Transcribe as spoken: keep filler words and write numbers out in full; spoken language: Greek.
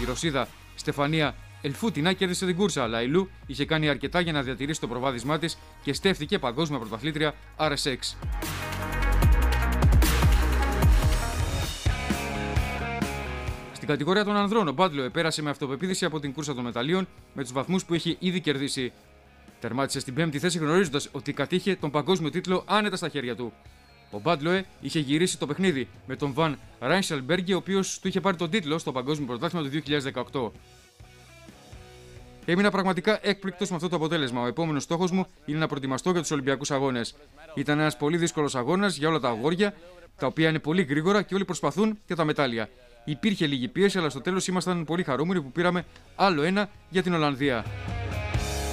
Η Ρωσίδα Στεφανία Ελφούτινα κέρδισε την κούρσα, αλλά η Λου είχε κάνει αρκετά για να διατηρήσει το προβάδισμά της και στέφθηκε παγκόσμια πρωταθλήτρια αρ ες εξ. Στην κατηγορία των ανδρών, ο Μπάντλοε πέρασε με αυτοπεποίθηση από την κούρσα των μεταλλίων με τους βαθμούς που είχε ήδη κερδίσει. Τερμάτισε στην πέμπτη θέση γνωρίζοντας ότι κατήχε τον παγκόσμιο τίτλο άνετα στα χέρια του. Ο Μπάντλοε είχε γυρίσει το παιχνίδι με τον Βαν Ράινσελμπεργκ, ο οποίος του είχε πάρει τον τίτλο στο Παγκόσμιο Πρωτάθλημα του δύο χιλιάδες δεκαοκτώ. Έμεινα πραγματικά έκπληκτος με αυτό το αποτέλεσμα. Ο επόμενος στόχος μου είναι να προετοιμαστώ για τους Ολυμπιακούς Αγώνες. Ήταν ένας πολύ δύσκολος αγώνας για όλα τα αγόρια, τα οποία είναι πολύ γρήγορα και όλοι προσπαθούν για τα μετάλλια. Υπήρχε λίγη πίεση, αλλά στο τέλος ήμασταν πολύ χαρούμενοι που πήραμε άλλο ένα για την Ολλανδία.